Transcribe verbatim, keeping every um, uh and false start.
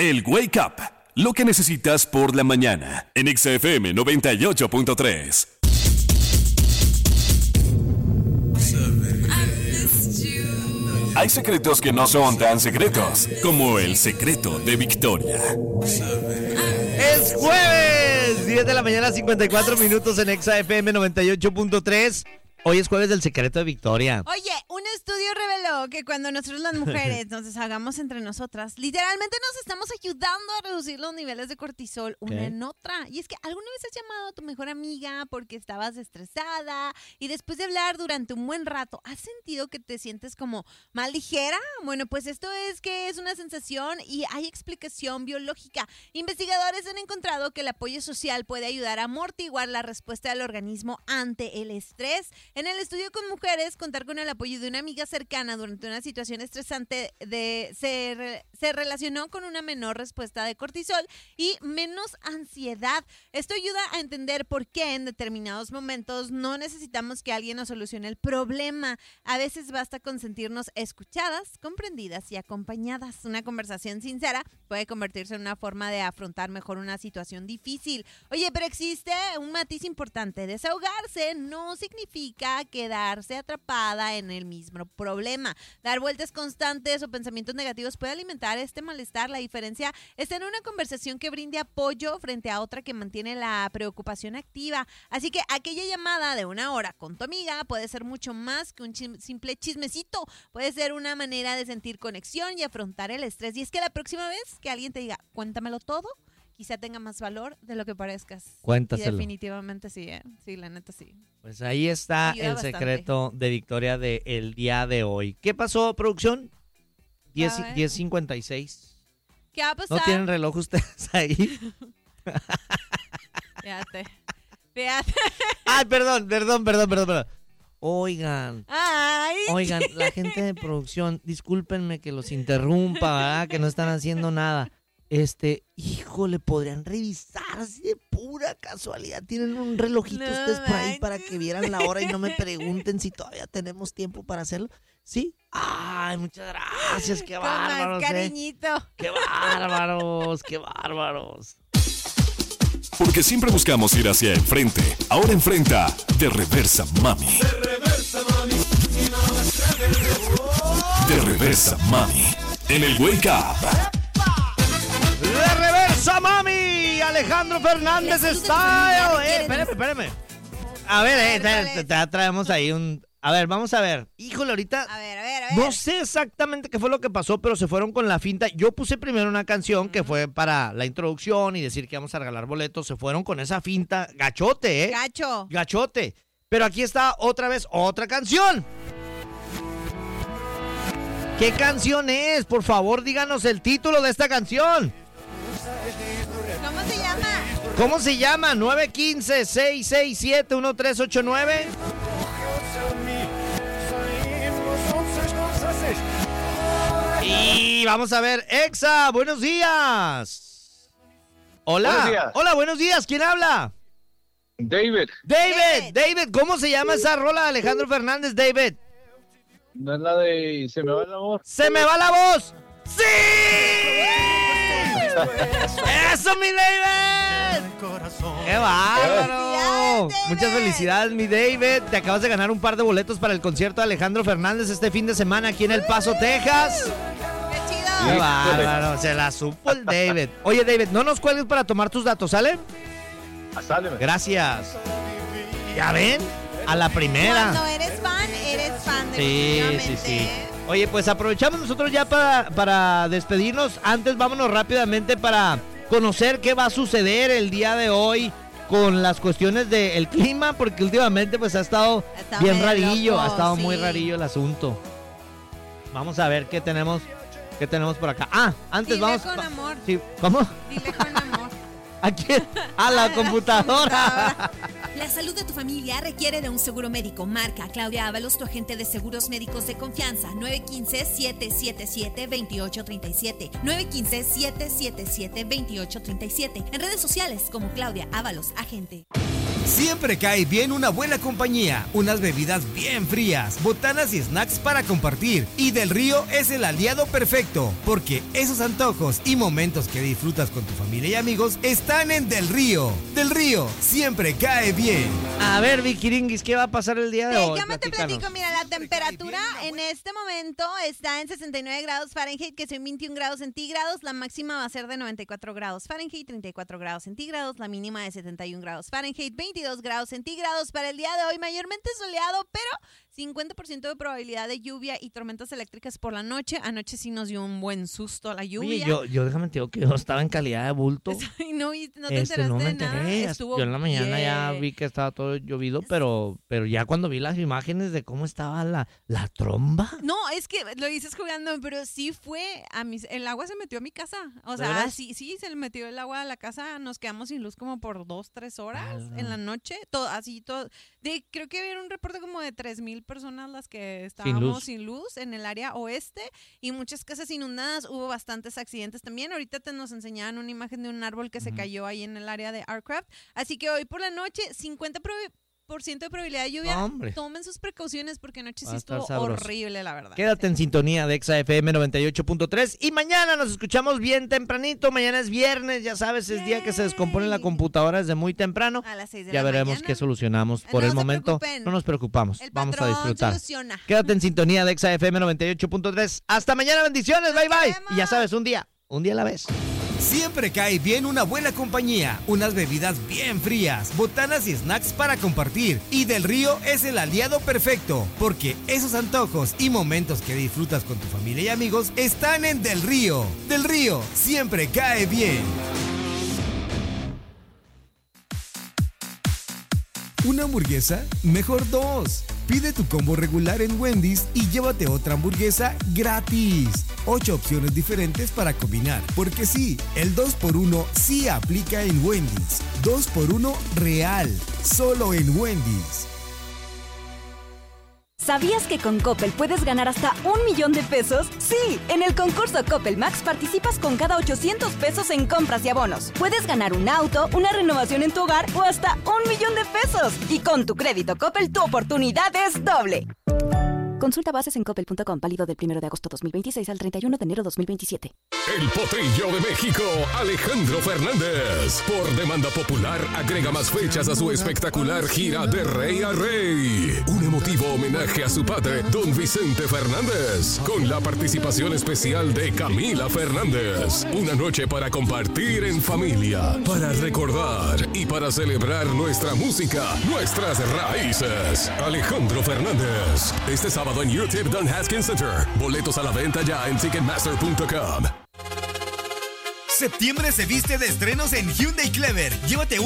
El Wake Up, lo que necesitas por la mañana, en X F M noventa y ocho punto tres. Hay secretos que no son tan secretos, como el secreto de Victoria. Es jueves, diez de la mañana, cincuenta y cuatro minutos en X F M noventa y ocho punto tres. Hoy es jueves del secreto de Victoria. Oye, un estudio reveló que cuando nosotros las mujeres nos deshagamos entre nosotras, literalmente nos estamos ayudando a reducir los niveles de cortisol una ¿Qué? en otra. Y es que alguna vez has llamado a tu mejor amiga porque estabas estresada y después de hablar durante un buen rato, ¿has sentido que te sientes como más ligera? Bueno, pues esto es que es una sensación y hay explicación biológica. Investigadores han encontrado que el apoyo social puede ayudar a amortiguar la respuesta del organismo ante el estrés. En el estudio con mujeres, contar con el apoyo de una amiga cercana durante una situación estresante de, se, re, se relacionó con una menor respuesta de cortisol y menos ansiedad. Esto ayuda a entender por qué en determinados momentos no necesitamos que alguien nos solucione el problema. A veces basta con sentirnos escuchadas, comprendidas y acompañadas. Una conversación sincera puede convertirse en una forma de afrontar mejor una situación difícil. Oye, pero existe un matiz importante. Desahogarse no significa quedarse atrapada en el mismo problema. Dar vueltas constantes o pensamientos negativos puede alimentar este malestar. La diferencia está en una conversación que brinde apoyo frente a otra que mantiene la preocupación activa. Así que aquella llamada de una hora con tu amiga puede ser mucho más que un chim- simple chismecito. Puede ser una manera de sentir conexión y afrontar el estrés. Y es que la próxima vez que alguien te diga, cuéntamelo todo, quizá tenga más valor de lo que parezcas. Cuéntaselo. Y definitivamente sí, ¿eh? Sí, la neta sí. Pues ahí está Ayuda el bastante. secreto de Victoria del día de hoy. ¿Qué pasó, producción? diez cincuenta y seis. ¿Qué va a pasar? ¿No tienen reloj ustedes ahí? Fíjate. Fíjate. Ay, perdón, perdón, perdón, perdón, perdón. Oigan, Ay. oigan, la gente de producción, discúlpenme que los interrumpa, ¿verdad? Que no están haciendo nada. Este, híjole, podrían revisar si de pura casualidad tienen un relojito No ustedes por ahí manches. para que vieran la hora y no me pregunten si todavía tenemos tiempo para hacerlo. ¿Sí? Ay, muchas gracias, qué Con más bárbaros, eh. cariñito. Qué bárbaros, qué bárbaros. Porque siempre buscamos ir hacia enfrente. Ahora enfrenta De Reversa Mami. De Reversa Mami. En el Wake Up. ¡De reversa, mami! Alejandro Fernández Style. Eh, espérame, espérame. A ver, eh, te, te- te traemos ahí un... A ver, vamos a ver. Híjole, ahorita... A ver, a ver, a ver. No sé exactamente qué fue lo que pasó, pero se fueron con la finta. Yo puse primero una canción que fue para la introducción y decir que vamos a regalar boletos. Se fueron con esa finta. Gachote, ¿eh? Gacho. Gachote. Pero aquí está otra vez otra canción. ¿Qué canción es? Por favor, díganos el título de esta canción. ¿Cómo se llama? ¿Cómo se llama? nueve uno cinco, seis seis siete, uno tres ocho nueve. Y vamos a ver, Exa, buenos días. Hola. Buenos días. Hola, buenos días. ¿Quién habla? David, David. David, ¿cómo se llama esa rola de Alejandro Fernández, David? no es la de Se me va el amor. ¡Se me va la voz! ¡Sí! ¡Eso, mi David! ¡Qué bárbaro! ¡Felicidades, Muchas David! felicidades, mi David. Te acabas de ganar un par de boletos para el concierto de Alejandro Fernández este fin de semana aquí en El Paso, Texas. ¡Qué chido! ¡Qué Híjole. bárbaro! Se la supo el David. Oye, David, no nos cuelgues para tomar tus datos, ¿sale? Ah, sáleme. Gracias. ¿Ya ven? A la primera. Cuando eres fan, eres fan Sí, definitivamente. sí, sí. Oye, pues aprovechamos nosotros ya para, para despedirnos. Antes vámonos rápidamente para conocer qué va a suceder el día de hoy con las cuestiones del clima, porque últimamente pues ha estado Ha estado bien medio rarillo, loco, ha estado muy sí. rarillo el asunto. Vamos a ver qué tenemos, qué tenemos por acá. Ah, antes Dile vamos... con va- amor. Sí, ¿cómo? Dile con amor. ¿A quién? A la la computadora. La salud de tu familia requiere de un seguro médico. Marca a Claudia Ábalos, tu agente de seguros médicos de confianza. nueve uno cinco, siete siete siete, dos ocho tres siete. nueve uno cinco, siete siete siete, dos ocho tres siete. En redes sociales como Claudia Ábalos, agente. Siempre cae bien una buena compañía, unas bebidas bien frías, botanas y snacks para compartir. Y Del Río es el aliado perfecto, porque esos antojos y momentos que disfrutas con tu familia y amigos están en Del Río. Del Río siempre cae bien. A ver, Vikiringis, ¿qué va a pasar el día de Sí, hoy? yo me te Platícanos. platico, mira, la temperatura en este momento está en sesenta y nueve grados Fahrenheit, que son veintiún grados centígrados. La máxima va a ser de noventa y cuatro grados Fahrenheit, treinta y cuatro grados centígrados. La mínima de setenta y un grados Fahrenheit, veintidós grados centígrados para el día de hoy. Mayormente soleado, pero cincuenta por ciento de probabilidad de lluvia y tormentas eléctricas por la noche. Anoche sí nos dio un buen susto la lluvia. Oye, yo, yo déjame te digo que yo estaba en calidad de bulto. Ay, no, vi- no te Este, enteraste no me de enteré. nada. Estuvo Yo en la mañana ya bien. vi que estaba todo llovido, pero, pero ya cuando vi las imágenes de cómo estaba la, la tromba. No, es que lo dices jugando, pero sí fue a mis, el agua se metió a mi casa. O ¿De sea, veras? sí, sí, se le metió el agua a la casa. Nos quedamos sin luz como por dos, tres horas Ala. en la noche. Todo, así todo. De, creo que había un reporte como de tres mil personas las que estábamos luz. sin luz en el área oeste y muchas casas inundadas. Hubo bastantes accidentes también. Ahorita te nos enseñaban una imagen de un árbol que se Ujú. cayó ahí en el área de Aircraft. Así que hoy por la noche, cincuenta por ciento de probabilidad de lluvia. No, hombre. Tomen sus precauciones porque anoche Va sí a estar estuvo sabroso. horrible, la verdad. Quédate en sintonía de Exa F M noventa y ocho punto tres y mañana nos escuchamos bien tempranito. Mañana es viernes, ya sabes, es día que se descompone la Yay. computadora desde muy temprano. A las seis de Ya la veremos mañana. qué solucionamos. Por No el se momento preocupen. no nos preocupamos. El Vamos a patrón disfrutar. soluciona. Quédate en sintonía de Exa F M noventa y ocho punto tres. Hasta mañana, bendiciones. Bye, bye. queremos. Y ya sabes, un día, un día a la vez. Siempre cae bien una buena compañía, unas bebidas bien frías, botanas y snacks para compartir. Y Del Río es el aliado perfecto, porque esos antojos y momentos que disfrutas con tu familia y amigos están en Del Río. Del Río siempre cae bien. ¿Una hamburguesa? Mejor dos. Pide tu combo regular en Wendy's y llévate otra hamburguesa gratis. Ocho opciones diferentes para combinar, porque sí, el dos por uno sí aplica en Wendy's. dos por uno real, solo en Wendy's. ¿Sabías que con Coppel puedes ganar hasta un millón de pesos? Sí, en el concurso Coppel Max participas con cada ochocientos pesos en compras y abonos. Puedes ganar un auto, una renovación en tu hogar o hasta un millón de pesos. Y con tu crédito Coppel, tu oportunidad es doble. Consulta bases en coppel punto com, válido del primero de agosto dos mil veintiséis al treinta y uno de enero dos mil veintisiete. El potrillo de México, Alejandro Fernández. Por demanda popular, agrega más fechas a su espectacular gira de Rey a Rey. Un emotivo homenaje a su padre, don Vicente Fernández, con la participación especial de Camila Fernández. Una noche para compartir en familia, para recordar y para celebrar nuestra música, nuestras raíces. Alejandro Fernández, este sábado en U T I P Don Haskins Center. Boletos a la venta ya en ticketmaster punto com. Septiembre se viste de estrenos en Hyundai Clever. Llévate